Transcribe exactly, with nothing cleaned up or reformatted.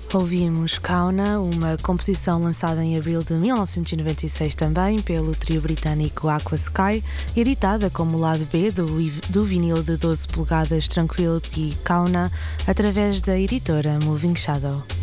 Ouvimos Kauna, uma composição lançada em abril de mil novecentos e noventa e seis também pelo trio britânico Aqua Sky, editada como lado B do, do vinil de doze polegadas Tranquility Kauna através da editora Moving Shadow.